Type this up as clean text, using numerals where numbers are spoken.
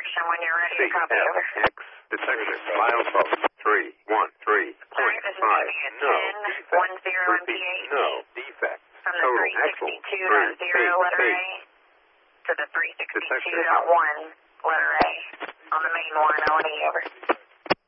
direction when you're ready to copy over. CFX detected milepost 313.5. No defect. Repeat, no defect. From the Total axle 362.0 letter A to the 362.1 letter A on the main one, O&E over.